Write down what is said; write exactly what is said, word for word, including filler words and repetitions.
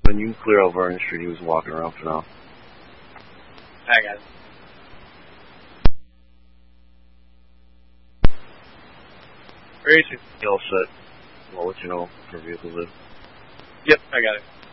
Then you can clear out Vernon Street. He was walking around for now. I got it. Where is he? He all set. I'll let you know for vehicles in. Yep, I got it.